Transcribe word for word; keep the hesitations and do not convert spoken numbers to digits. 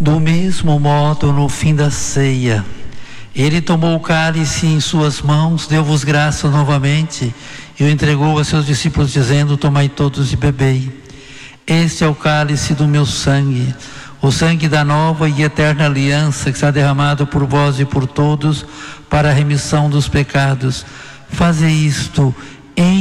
Do mesmo modo, no fim da ceia, ele tomou o cálice em suas mãos, deu-vos graça novamente e o entregou a seus discípulos, dizendo: tomai todos e bebei. Este é o cálice do meu sangue, o sangue da nova e eterna aliança, que está derramado por vós e por todos para a remissão dos pecados. Fazei isto